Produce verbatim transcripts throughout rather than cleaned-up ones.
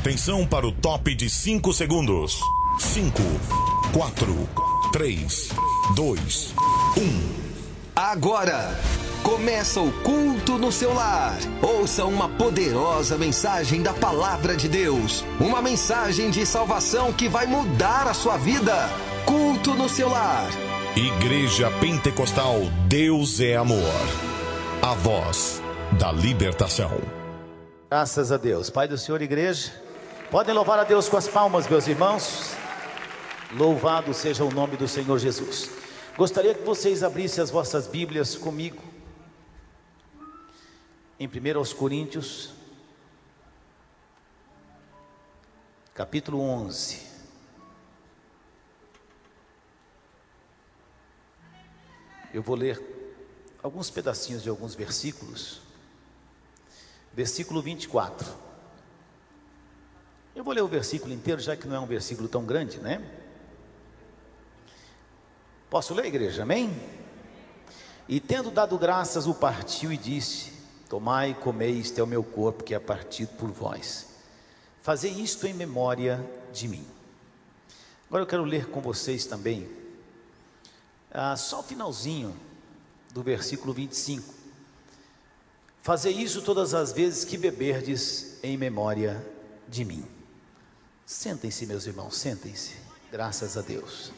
Atenção para o top de cinco segundos. cinco, quatro, três, dois, um. Agora começa o culto no seu lar. Ouça uma poderosa mensagem da palavra de Deus. Uma mensagem de salvação que vai mudar a sua vida. Culto no seu lar. Igreja Pentecostal Deus é Amor. A voz da libertação. Graças a Deus. Pai do Senhor, igreja, podem louvar a Deus com as palmas, meus irmãos. Louvado seja o nome do Senhor Jesus. Gostaria que vocês abrissem as vossas Bíblias comigo em primeira aos Coríntios, capítulo onze. Eu vou ler alguns pedacinhos de alguns versículos. Versículo vinte e quatro. Eu vou ler o versículo inteiro, já que não é um versículo tão grande, né? Posso ler, igreja? Amém? E tendo dado graças, o partiu e disse: tomai e comei, este é o meu corpo que é partido por vós. Fazei isto em memória de mim. Agora eu quero ler com vocês também ah, só o finalzinho do versículo vinte e cinco. Fazei isso todas as vezes que beberdes em memória de mim. Sentem-se, meus irmãos, sentem-se. Graças a Deus.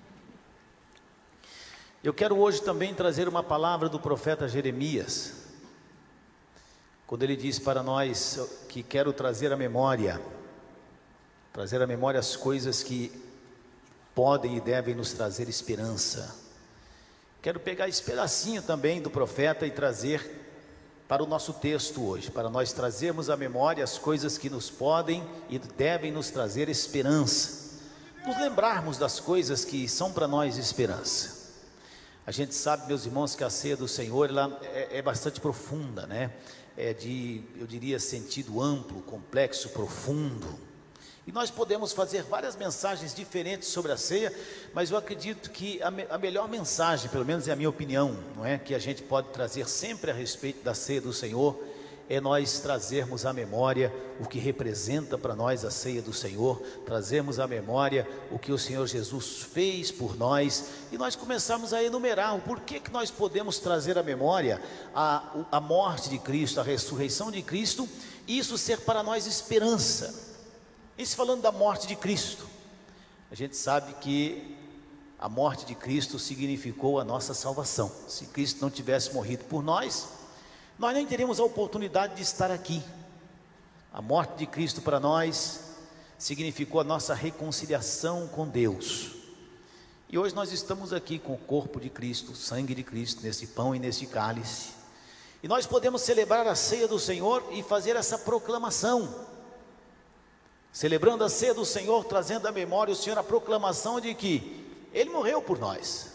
Eu quero hoje também trazer uma palavra do profeta Jeremias, quando ele diz para nós que quero trazer à memória, trazer à memória as coisas que podem e devem nos trazer esperança. Quero pegar esse pedacinho também do profeta e trazer para o nosso texto hoje, para nós trazermos à memória as coisas que nos podem e devem nos trazer esperança, nos lembrarmos das coisas que são para nós esperança. A gente sabe, meus irmãos, que a ceia do Senhor ela é, é bastante profunda, né? É de, eu diria, sentido amplo, complexo, profundo. E nós podemos fazer várias mensagens diferentes sobre a ceia, mas eu acredito que a, me, a melhor mensagem, pelo menos é a minha opinião, não é? Que a gente pode trazer sempre a respeito da ceia do Senhor, é nós trazermos à memória o que representa para nós a ceia do Senhor, trazermos à memória o que o Senhor Jesus fez por nós, e nós começarmos a enumerar o porquê que nós podemos trazer à memória a, a morte de Cristo, a ressurreição de Cristo, e isso ser para nós esperança. Isso falando da morte de Cristo, a gente sabe que a morte de Cristo significou a nossa salvação. Se Cristo não tivesse morrido por nós, nós nem teríamos a oportunidade de estar aqui. A morte de Cristo para nós significou a nossa reconciliação com Deus. E hoje nós estamos aqui com o corpo de Cristo, o sangue de Cristo, nesse pão e nesse cálice. E nós podemos celebrar a ceia do Senhor e fazer essa proclamação. Celebrando a ceia do Senhor, trazendo à memória o Senhor a proclamação de que Ele morreu por nós.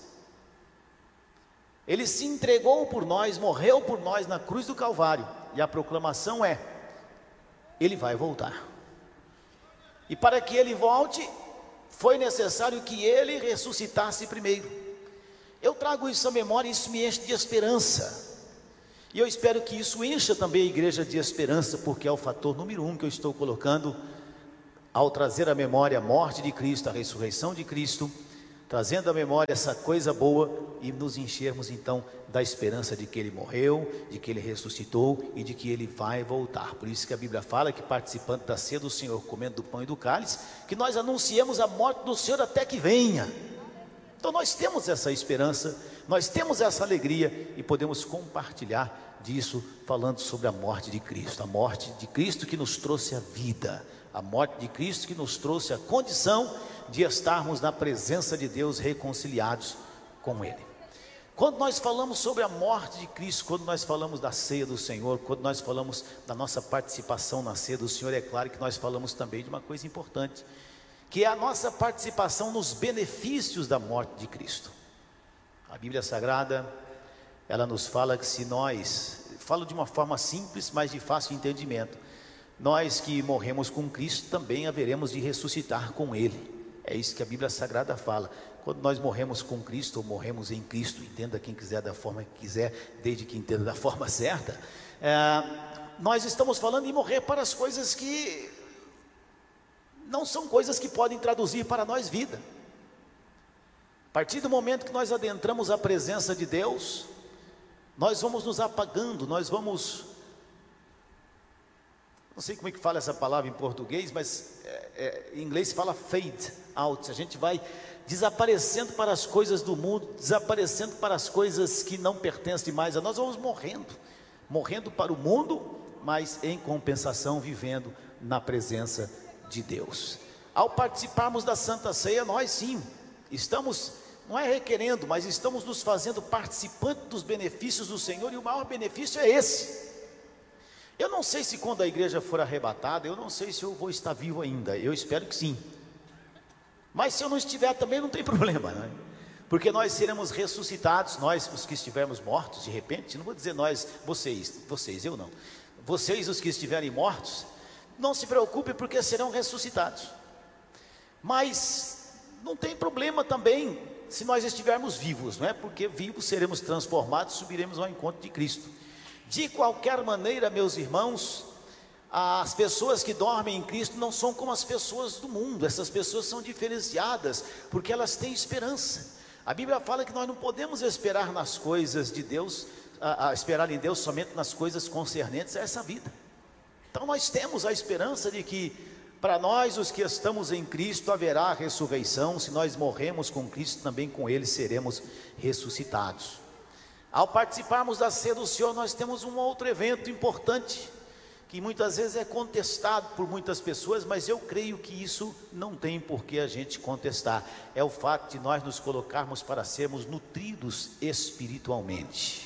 Ele se entregou por nós, morreu por nós na cruz do Calvário. E a proclamação é: Ele vai voltar. E para que Ele volte, foi necessário que Ele ressuscitasse primeiro. Eu trago isso à memória e isso me enche de esperança. E eu espero que isso encha também a igreja de esperança, porque é o fator número um que eu estou colocando ao trazer à memória a morte de Cristo, a ressurreição de Cristo, trazendo à memória essa coisa boa e nos enchermos então da esperança de que Ele morreu, de que Ele ressuscitou e de que Ele vai voltar. Por isso que a Bíblia fala que, participando da ceia do Senhor, comendo do pão e do cálice, que nós anunciemos a morte do Senhor até que venha. Então nós temos essa esperança, nós temos essa alegria e podemos compartilhar disso, falando sobre a morte de Cristo, a morte de Cristo que nos trouxe a vida, a morte de Cristo que nos trouxe a condição de estarmos na presença de Deus reconciliados com Ele. Quando nós falamos sobre a morte de Cristo, quando nós falamos da ceia do Senhor, quando nós falamos da nossa participação na ceia do Senhor, é claro que nós falamos também de uma coisa importante, que é a nossa participação nos benefícios da morte de Cristo. A Bíblia Sagrada, ela nos fala que se nós, falo de uma forma simples, mas de fácil entendimento, nós que morremos com Cristo também haveremos de ressuscitar com Ele. É isso que a Bíblia Sagrada fala. Quando nós morremos com Cristo, ou morremos em Cristo, entenda quem quiser da forma que quiser, desde que entenda da forma certa, é, nós estamos falando em morrer para as coisas que não são coisas que podem traduzir para nós vida. A partir do momento que nós adentramos a presença de Deus, nós vamos nos apagando, nós vamos, não sei como é que fala essa palavra em português, mas é, é, em inglês se fala fade out. A gente vai desaparecendo para as coisas do mundo, desaparecendo para as coisas que não pertencem mais a nós, vamos morrendo, morrendo para o mundo, mas em compensação vivendo na presença de Deus. Ao participarmos da Santa Ceia, nós sim, estamos, não é requerendo, mas estamos nos fazendo participantes dos benefícios do Senhor, e o maior benefício é esse. Eu não sei se quando a igreja for arrebatada, eu não sei se eu vou estar vivo ainda, eu espero que sim. Mas se eu não estiver também não tem problema, né? Porque nós seremos ressuscitados, nós os que estivermos mortos, de repente, não vou dizer nós, vocês, vocês, eu não. Vocês os que estiverem mortos, não se preocupem porque serão ressuscitados. Mas não tem problema também se nós estivermos vivos, não é? Porque vivos seremos transformados, subiremos ao encontro de Cristo. De qualquer maneira, meus irmãos, as pessoas que dormem em Cristo não são como as pessoas do mundo. Essas pessoas são diferenciadas, porque elas têm esperança. A Bíblia fala que nós não podemos esperar nas coisas de Deus, a, a esperar em Deus somente nas coisas concernentes a essa vida. Então nós temos a esperança de que para nós os que estamos em Cristo haverá a ressurreição. Se nós morremos com Cristo, também com Ele seremos ressuscitados. Ao participarmos da ceia do Senhor, nós temos um outro evento importante, que muitas vezes é contestado por muitas pessoas, mas eu creio que isso não tem por que a gente contestar. É o fato de nós nos colocarmos para sermos nutridos espiritualmente.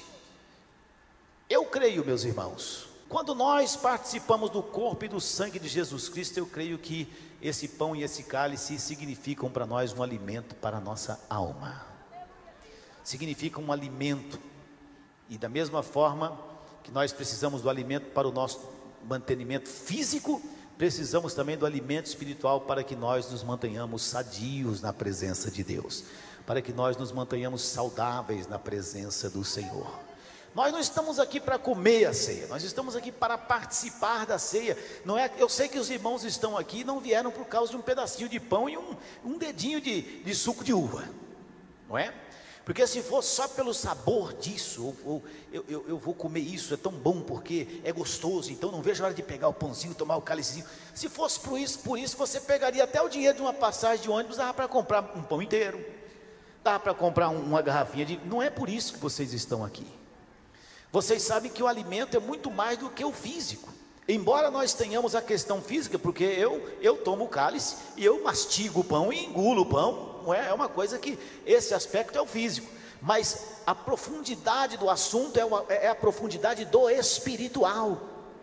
Eu creio, meus irmãos, quando nós participamos do corpo e do sangue de Jesus Cristo, eu creio que esse pão e esse cálice significam para nós um alimento para a nossa alma. Significam um alimento, e da mesma forma que nós precisamos do alimento para o nosso mantenimento físico, precisamos também do alimento espiritual para que nós nos mantenhamos sadios na presença de Deus, para que nós nos mantenhamos saudáveis na presença do Senhor. Nós não estamos aqui para comer a ceia, nós estamos aqui para participar da ceia. Não é, eu sei que os irmãos estão aqui e não vieram por causa de um pedacinho de pão e um, um dedinho de, de suco de uva, não é? Porque se fosse só pelo sabor disso, ou, ou eu, eu, eu vou comer isso, é tão bom porque é gostoso, então não vejo a hora de pegar o pãozinho, tomar o cálicezinho. Se fosse por isso, por isso você pegaria até o dinheiro de uma passagem de ônibus, dava para comprar um pão inteiro, dava para comprar um, uma garrafinha de... Não é por isso que vocês estão aqui. Vocês sabem que o alimento é muito mais do que o físico. Embora nós tenhamos a questão física, porque eu, eu tomo o cálice e eu mastigo o pão e engulo o pão, não é? É uma coisa que esse aspecto é o físico, mas a profundidade do assunto é, uma, é a profundidade do espiritual.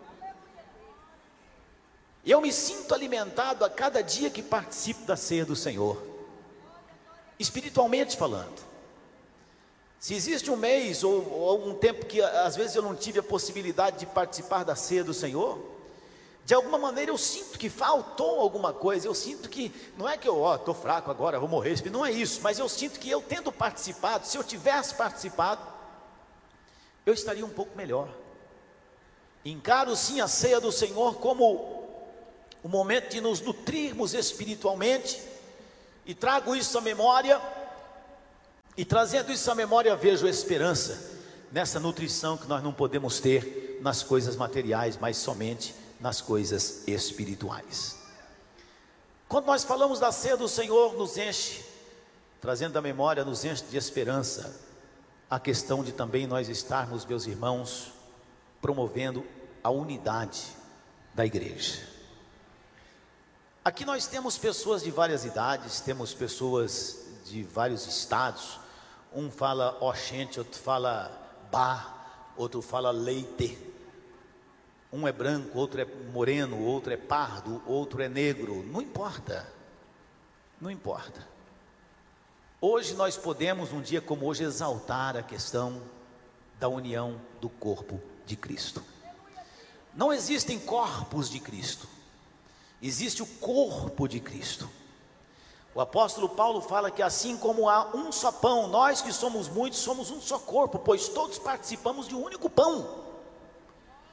Eu me sinto alimentado a cada dia que participo da ceia do Senhor, espiritualmente falando. Se existe um mês ou, ou um tempo que às vezes eu não tive a possibilidade de participar da ceia do Senhor, de alguma maneira eu sinto que faltou alguma coisa. Eu sinto que, não é que eu, ó, estou fraco agora, vou morrer, não é isso, mas eu sinto que eu tendo participado, se eu tivesse participado, eu estaria um pouco melhor. Encaro sim a ceia do Senhor como o momento de nos nutrirmos espiritualmente, e trago isso à memória, e trazendo isso à memória vejo esperança nessa nutrição que nós não podemos ter nas coisas materiais, mas somente nas coisas espirituais. Quando nós falamos da ceia do Senhor, nos enche, trazendo à memória, nos enche de esperança a questão de também nós estarmos, meus irmãos, promovendo a unidade da igreja. Aqui nós temos pessoas de várias idades, temos pessoas de vários estados. Um fala oxente, outro fala bar, outro fala leite. Um é branco, outro é moreno, outro é pardo, outro é negro. Não importa, não importa. Hoje nós podemos, um dia como hoje, exaltar a questão da união do corpo de Cristo. Não existem corpos de Cristo, existe o corpo de Cristo. O apóstolo Paulo fala que assim como há um só pão, nós que somos muitos somos um só corpo, pois todos participamos de um único pão.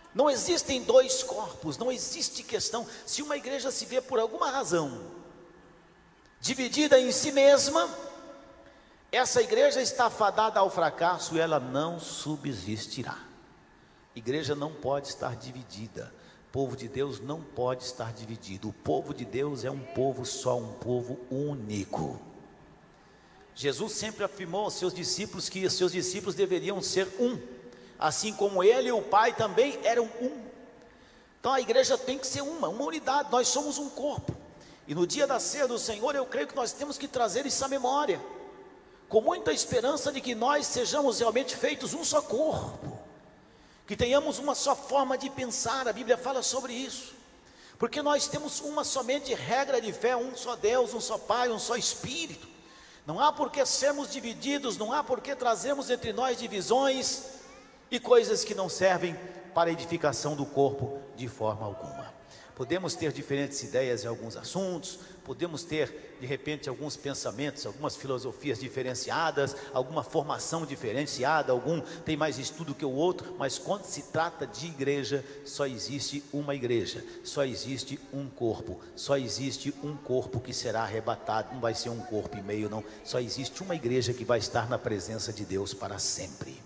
Não existem dois corpos, não existe questão. Se uma igreja se vê por alguma razão dividida em si mesma, essa igreja está fadada ao fracasso e ela não subsistirá. Igreja não pode estar dividida. O povo de Deus não pode estar dividido. O povo de Deus é um povo só, um povo único. Jesus sempre afirmou aos seus discípulos que os seus discípulos deveriam ser um, assim como ele e o Pai também eram um. Então a igreja tem que ser uma, uma unidade. Nós somos um corpo. E no dia da ceia do Senhor, eu creio que nós temos que trazer isso à memória, com muita esperança de que nós sejamos realmente feitos um só corpo, que tenhamos uma só forma de pensar. A Bíblia fala sobre isso, porque nós temos uma somente regra de fé, um só Deus, um só Pai, um só Espírito. Não há por que sermos divididos, não há por que trazermos entre nós divisões e coisas que não servem para a edificação do corpo de forma alguma. Podemos ter diferentes ideias em alguns assuntos, podemos ter de repente alguns pensamentos, algumas filosofias diferenciadas, alguma formação diferenciada, algum tem mais estudo que o outro, mas quando se trata de igreja, só existe uma igreja, só existe um corpo, só existe um corpo que será arrebatado, não vai ser um corpo e meio não, só existe uma igreja que vai estar na presença de Deus para sempre.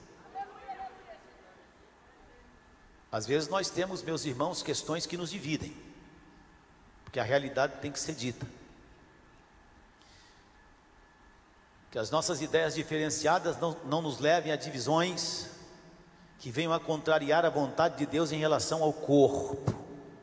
Às vezes nós temos, meus irmãos, questões que nos dividem, porque a realidade tem que ser dita. Que as nossas ideias diferenciadas não, não nos levem a divisões que venham a contrariar a vontade de Deus em relação ao corpo.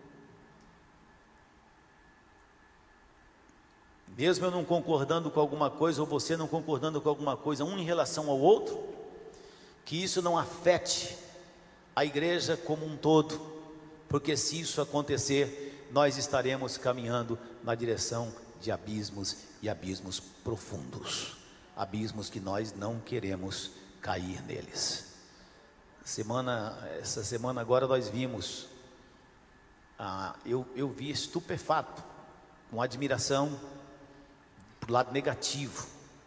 Mesmo eu não concordando com alguma coisa, ou você não concordando com alguma coisa, um em relação ao outro, que isso não afete a igreja como um todo, porque se isso acontecer, nós estaremos caminhando na direção de abismos e abismos profundos, abismos que nós não queremos cair neles. Semana, essa semana agora nós vimos, ah, eu, eu vi estupefato, com admiração, por lado negativo,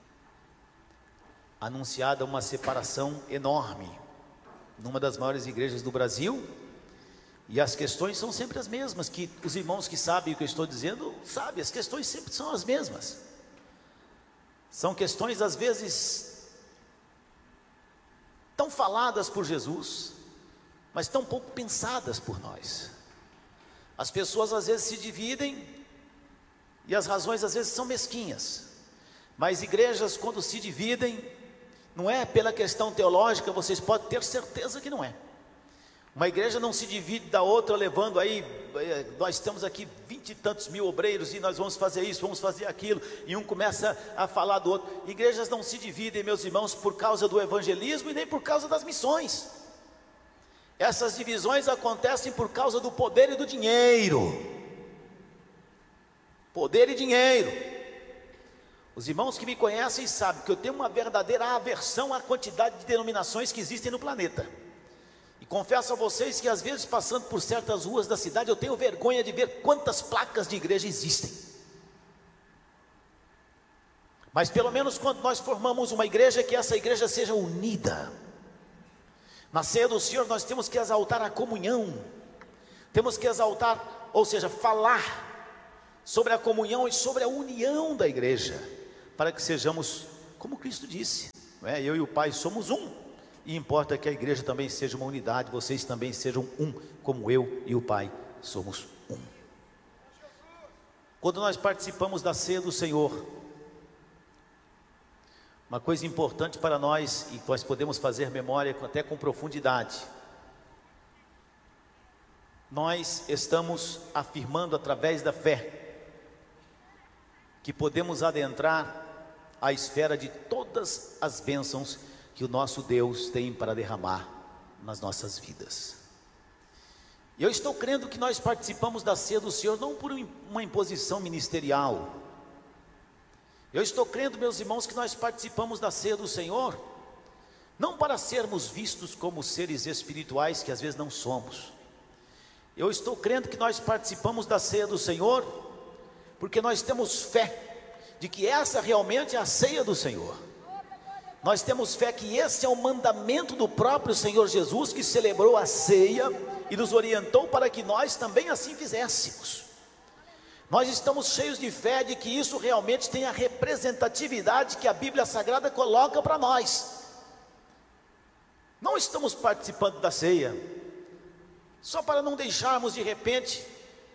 anunciada uma separação enorme, numa das maiores igrejas do Brasil, e as questões são sempre as mesmas, que os irmãos que sabem o que eu estou dizendo, sabem, as questões sempre são as mesmas, são questões às vezes tão faladas por Jesus, mas tão pouco pensadas por nós. As pessoas às vezes se dividem, e as razões às vezes são mesquinhas, mas igrejas quando se dividem, não é pela questão teológica, vocês podem ter certeza que não é. Uma igreja não se divide da outra levando aí, nós temos aqui vinte e tantos mil obreiros e nós vamos fazer isso, vamos fazer aquilo, e um começa a falar do outro. Igrejas não se dividem, meus irmãos, por causa do evangelismo e nem por causa das missões. Essas divisões acontecem por causa do poder e do dinheiro. Poder e dinheiro. Os irmãos que me conhecem sabem que eu tenho uma verdadeira aversão à quantidade de denominações que existem no planeta. E confesso a vocês que às vezes passando por certas ruas da cidade, eu tenho vergonha de ver quantas placas de igreja existem. Mas pelo menos quando nós formamos uma igreja, que essa igreja seja unida. Na ceia do Senhor nós temos que exaltar a comunhão, temos que exaltar, ou seja, falar sobre a comunhão e sobre a união da igreja, para que sejamos, como Cristo disse, não é? Eu e o Pai somos um, e importa que a igreja também seja uma unidade, vocês também sejam um, como eu e o Pai somos um. Quando nós participamos da ceia do Senhor, uma coisa importante para nós, e nós podemos fazer memória até com profundidade, nós estamos afirmando através da fé, que podemos adentrar a esfera de todas as bênçãos que o nosso Deus tem para derramar nas nossas vidas. E eu estou crendo que nós participamos da ceia do Senhor não por uma imposição ministerial. Eu estou crendo, meus irmãos, que nós participamos da ceia do Senhor não para sermos vistos como seres espirituais que às vezes não somos. Eu estou crendo que nós participamos da ceia do Senhor porque nós temos fé de que essa realmente é a ceia do Senhor. Nós temos fé que esse é o mandamento do próprio Senhor Jesus, que celebrou a ceia e nos orientou para que nós também assim fizéssemos. Nós estamos cheios de fé de que isso realmente tem a representatividade que a Bíblia Sagrada coloca para nós. Não estamos participando da ceia só para não deixarmos de repente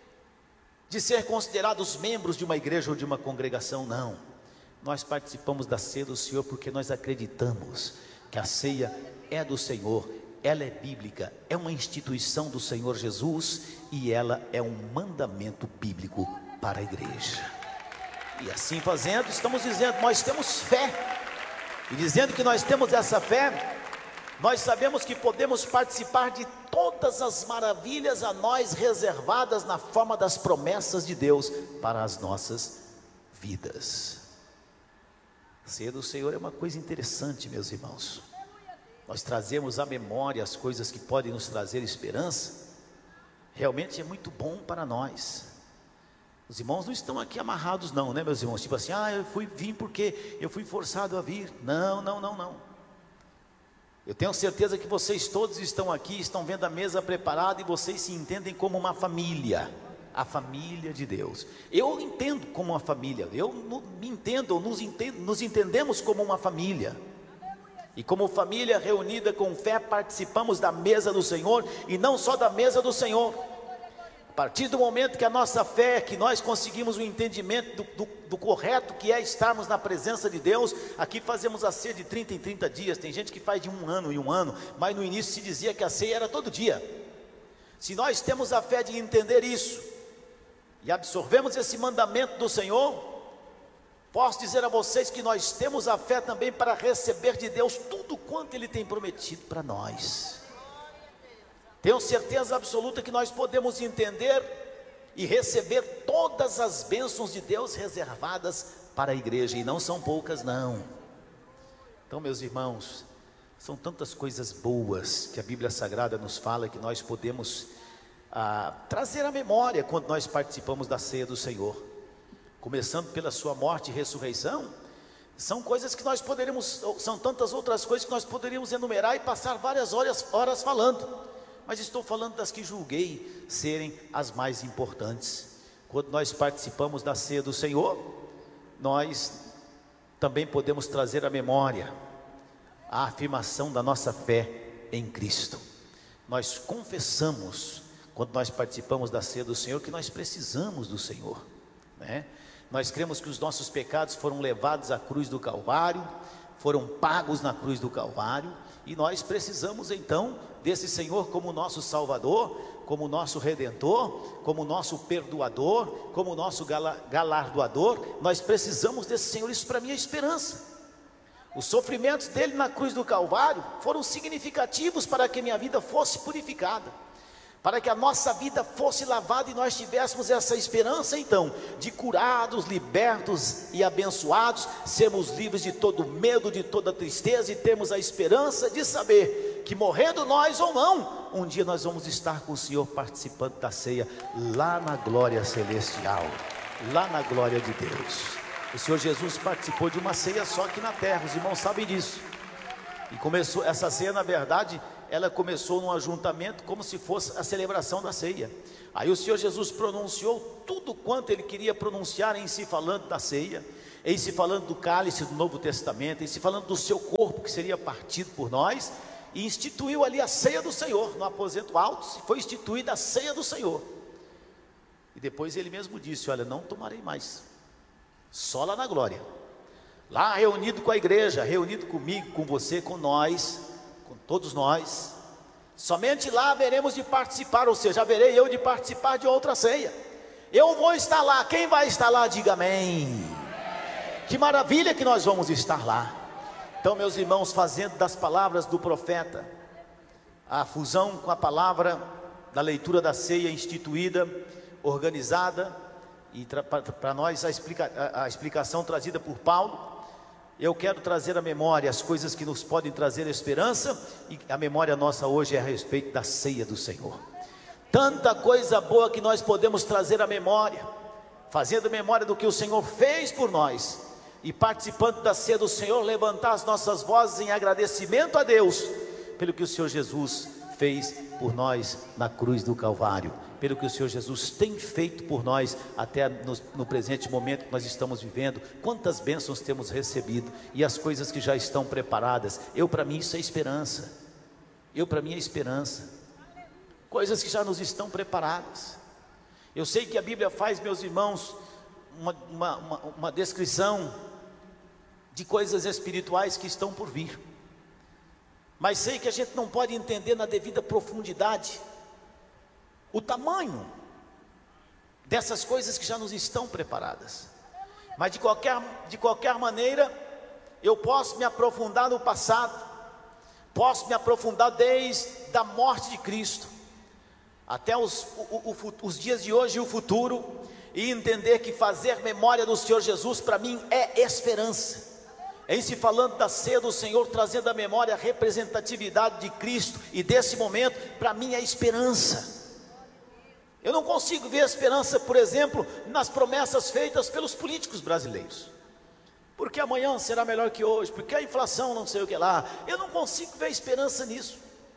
de ser considerados membros de uma igreja ou de uma congregação, não. Nós participamos da ceia do Senhor porque nós acreditamos que a ceia é do Senhor, ela é bíblica, é uma instituição do Senhor Jesus e ela é um mandamento bíblico para a igreja. E assim fazendo, estamos dizendo, nós temos fé, e dizendo que nós temos essa fé, nós sabemos que podemos participar de todas as maravilhas a nós reservadas na forma das promessas de Deus para as nossas vidas. A ceia do Senhor é uma coisa interessante, meus irmãos. Nós trazemos à memória as coisas que podem nos trazer esperança. Realmente é muito bom para nós. Os irmãos não estão aqui amarrados não, né, meus irmãos? Tipo assim, ah, eu fui vim porque eu fui forçado a vir. Não, não, não, não. Eu tenho certeza que vocês todos estão aqui, estão vendo a mesa preparada e vocês se entendem como uma família, a família de Deus. Eu entendo como uma família, eu me entendo, nos, entendo, nos entendemos como uma família. E como família reunida com fé, participamos da mesa do Senhor e não só da mesa do Senhor. A partir do momento que a nossa fé, que nós conseguimos o entendimento do, do, do correto que é estarmos na presença de Deus, aqui fazemos a ceia de trinta em trinta dias, tem gente que faz de um ano em um ano, mas no início se dizia que a ceia era todo dia. Se nós temos a fé de entender isso, e absorvemos esse mandamento do Senhor, posso dizer a vocês que nós temos a fé também para receber de Deus tudo quanto Ele tem prometido para nós. Tenho certeza absoluta que nós podemos entender e receber todas as bênçãos de Deus reservadas para a igreja, e não são poucas não. Então, meus irmãos, são tantas coisas boas que a Bíblia Sagrada nos fala, que nós podemos ah, trazer à memória quando nós participamos da ceia do Senhor. Começando pela sua morte e ressurreição, são coisas que nós poderíamos, são tantas outras coisas que nós poderíamos enumerar e passar várias horas, horas falando. Mas estou falando das que julguei serem as mais importantes. Quando nós participamos da ceia do Senhor, nós também podemos trazer à memória a afirmação da nossa fé em Cristo. Nós confessamos, quando nós participamos da ceia do Senhor, que nós precisamos do Senhor, né? Nós cremos que os nossos pecados foram levados à cruz do Calvário, foram pagos na cruz do Calvário, e nós precisamos então desse Senhor como nosso Salvador, como nosso Redentor, como nosso Perdoador, como nosso galardoador. Nós precisamos desse Senhor. Isso para mim é esperança. Os sofrimentos dele na cruz do Calvário foram significativos para que minha vida fosse purificada, para que a nossa vida fosse lavada e nós tivéssemos essa esperança então, de curados, libertos e abençoados, sermos livres de todo medo, de toda tristeza, e termos a esperança de saber que morrendo nós ou não, um dia nós vamos estar com o Senhor participando da ceia, lá na glória celestial, lá na glória de Deus. O Senhor Jesus participou de uma ceia só aqui na terra, os irmãos sabem disso. E começou, essa ceia na verdade, ela começou num ajuntamento como se fosse a celebração da ceia. Aí o Senhor Jesus pronunciou tudo quanto Ele queria pronunciar em si falando da ceia, em si falando do cálice do Novo Testamento, em si falando do seu corpo que seria partido por nós, e instituiu ali a ceia do Senhor, no aposento alto, foi instituída a ceia do Senhor. E depois Ele mesmo disse, olha, não tomarei mais, só lá na glória, lá reunido com a igreja, reunido comigo, com você, com nós, com todos nós, somente lá haveremos de participar, ou seja, haverei eu de participar de outra ceia. Eu vou estar lá. Quem vai estar lá? Diga amém. Que maravilha que nós vamos estar lá. Então, meus irmãos, fazendo das palavras do profeta a fusão com a palavra da leitura da ceia instituída, organizada, e para nós a, explica, a, a explicação trazida por Paulo, eu quero trazer à memória as coisas que nos podem trazer esperança, e a memória nossa hoje é a respeito da ceia do Senhor. Tanta coisa boa que nós podemos trazer à memória, fazendo memória do que o Senhor fez por nós, e participando da ceia do Senhor, levantar as nossas vozes em agradecimento a Deus, pelo que o Senhor Jesus fez por nós na cruz do Calvário, pelo que o Senhor Jesus tem feito por nós até no, no presente momento que nós estamos vivendo. Quantas bênçãos temos recebido e as coisas que já estão preparadas. Eu, para mim, isso é esperança. Eu, para mim, é esperança. Coisas que já nos estão preparadas. Eu sei que a Bíblia faz, meus irmãos, uma, uma, uma, uma descrição de coisas espirituais que estão por vir. Mas sei que a gente não pode entender na devida profundidade o tamanho dessas coisas que já nos estão preparadas. Mas de qualquer, de qualquer maneira, eu posso me aprofundar no passado, posso me aprofundar desde a morte de Cristo até os, o, o, os dias de hoje e o futuro, e entender que fazer memória do Senhor Jesus para mim é esperança. Em se falando da ceia do Senhor, trazendo à memória a representatividade de Cristo, e desse momento, para mim é esperança. Eu não consigo ver esperança, por exemplo, nas promessas feitas pelos políticos brasileiros, porque amanhã será melhor que hoje, porque a inflação não sei o que lá. Eu não consigo ver esperança nisso.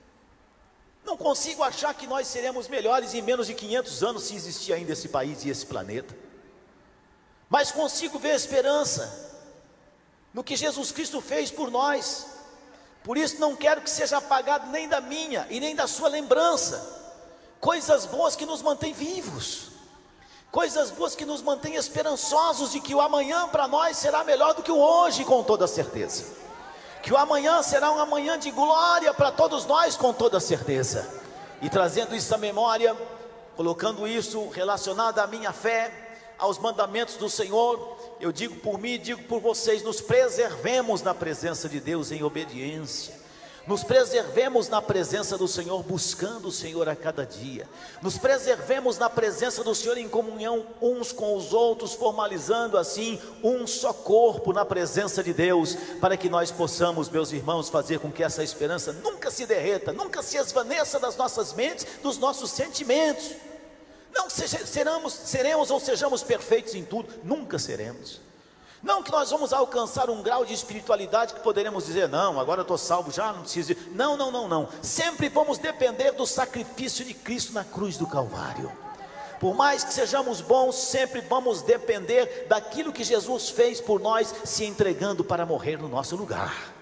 Não consigo achar que nós seremos melhores em menos de quinhentos anos, se existir ainda esse país e esse planeta. Mas consigo ver esperança no que Jesus Cristo fez por nós. Por isso não quero que seja apagado nem da minha e nem da sua lembrança coisas boas que nos mantêm vivos, coisas boas que nos mantêm esperançosos de que o amanhã para nós será melhor do que o hoje, com toda certeza. Que o amanhã será um amanhã de glória para todos nós, com toda certeza. E trazendo isso à memória, colocando isso relacionado à minha fé, aos mandamentos do Senhor, eu digo por mim e digo por vocês: nos preservemos na presença de Deus em obediência, nos preservemos na presença do Senhor, buscando o Senhor a cada dia, nos preservemos na presença do Senhor em comunhão uns com os outros, formalizando assim um só corpo na presença de Deus, para que nós possamos, meus irmãos, fazer com que essa esperança nunca se derreta, nunca se esvaneça das nossas mentes, dos nossos sentimentos. Não que seja, seremos, seremos ou sejamos perfeitos em tudo, nunca seremos. Não que nós vamos alcançar um grau de espiritualidade que poderemos dizer: não, agora eu estou salvo, já não preciso ir. Não, não, não, não. Sempre vamos depender do sacrifício de Cristo na cruz do Calvário. Por mais que sejamos bons, sempre vamos depender daquilo que Jesus fez por nós, se entregando para morrer no nosso lugar.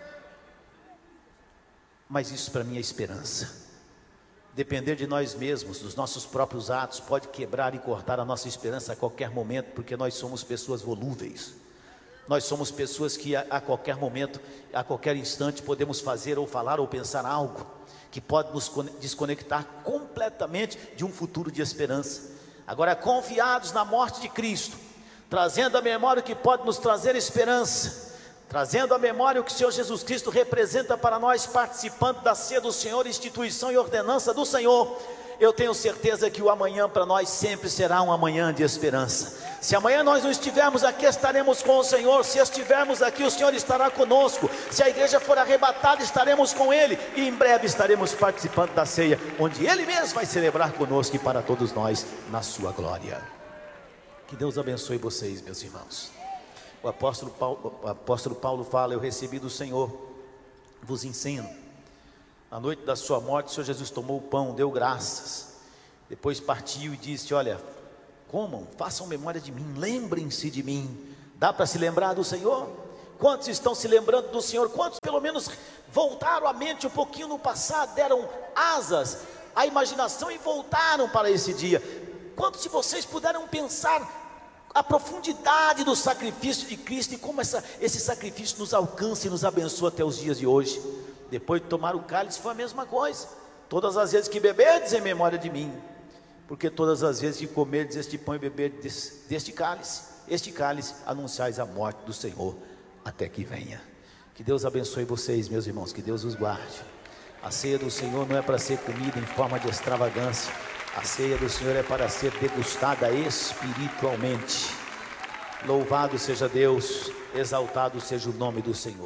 Mas isso para mim é esperança. Depender de nós mesmos, dos nossos próprios atos, pode quebrar e cortar a nossa esperança a qualquer momento, porque nós somos pessoas volúveis. Nós somos pessoas que a, a qualquer momento, a qualquer instante, podemos fazer ou falar ou pensar algo que pode nos desconectar completamente de um futuro de esperança. Agora, confiados na morte de Cristo, trazendo a memória o que pode nos trazer esperança, trazendo à memória o que o Senhor Jesus Cristo representa para nós, participando da ceia do Senhor, instituição e ordenança do Senhor, eu tenho certeza que o amanhã para nós sempre será um amanhã de esperança. Se amanhã nós não estivermos aqui, estaremos com o Senhor. Se estivermos aqui, o Senhor estará conosco. Se a igreja for arrebatada, estaremos com Ele, e em breve estaremos participando da ceia, onde Ele mesmo vai celebrar conosco e para todos nós, na sua glória. Que Deus abençoe vocês, meus irmãos. O apóstolo Paulo, o apóstolo Paulo fala: eu recebi do Senhor, vos ensino. Na noite da sua morte, o Senhor Jesus tomou o pão, deu graças, depois partiu e disse: olha, comam, façam memória de mim, lembrem-se de mim. Dá para se lembrar do Senhor? Quantos estão se lembrando do Senhor? Quantos pelo menos voltaram a mente um pouquinho no passado, deram asas à imaginação e voltaram para esse dia? Quantos de vocês puderam pensar a profundidade do sacrifício de Cristo e como essa, esse sacrifício nos alcança e nos abençoa até os dias de hoje? Depois de tomar o cálice foi a mesma coisa. Todas as vezes que beberdes, em memória de mim, porque todas as vezes que comerdes este pão e beberdes deste cálice, este cálice, anunciais a morte do Senhor até que venha. Que Deus abençoe vocês, meus irmãos, que Deus os guarde. A ceia do Senhor não é para ser comida em forma de extravagância. A ceia do Senhor é para ser degustada espiritualmente. Louvado seja Deus, exaltado seja o nome do Senhor.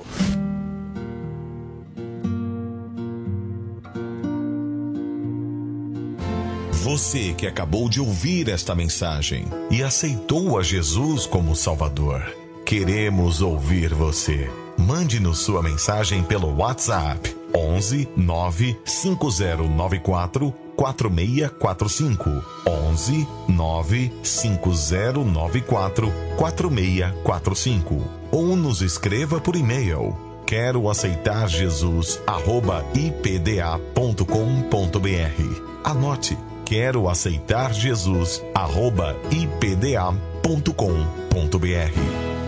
Você que acabou de ouvir esta mensagem e aceitou a Jesus como Salvador, queremos ouvir você. Mande-nos sua mensagem pelo WhatsApp onze nove cinco zero nove quatro quatro seis quatro cinco. onze nove cinco zero nove quatro quatro seis quatro cinco. Ou nos escreva por e-mail. Quero aceitar Jesus, arroba i p d a ponto com ponto b r. Anote. Quero aceitar Jesus, arroba i p d a ponto com ponto b r.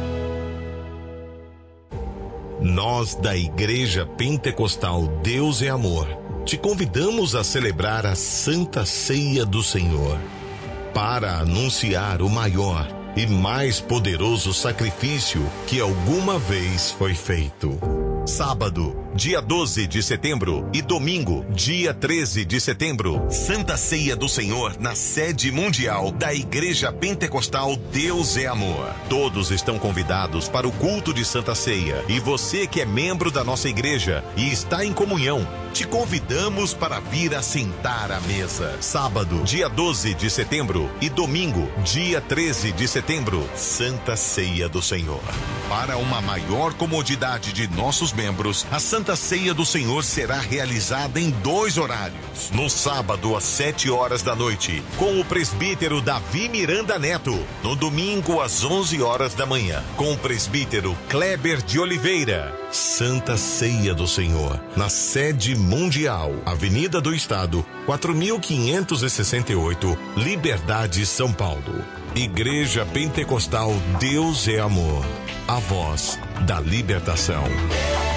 Nós da Igreja Pentecostal Deus é Amor, te convidamos a celebrar a Santa Ceia do Senhor, para anunciar o maior e mais poderoso sacrifício que alguma vez foi feito. Sábado, dia doze de setembro e domingo, dia treze de setembro, Santa Ceia do Senhor na sede mundial da Igreja Pentecostal Deus é Amor. Todos estão convidados para o culto de Santa Ceia e você que é membro da nossa igreja e está em comunhão, te convidamos para vir assentar à mesa. Sábado, dia doze de setembro e domingo, dia treze de setembro, Santa Ceia do Senhor. Para uma maior comodidade de nossos membros, a Santa Ceia do Senhor será realizada em dois horários. No sábado, às sete horas da noite, com o presbítero Davi Miranda Neto. No domingo, às onze horas da manhã, com o presbítero Kleber de Oliveira. Santa Ceia do Senhor, na sede mundial, Avenida do Estado, quatro mil quinhentos e sessenta e oito, Liberdade, São Paulo. Igreja Pentecostal Deus é Amor, a voz da libertação.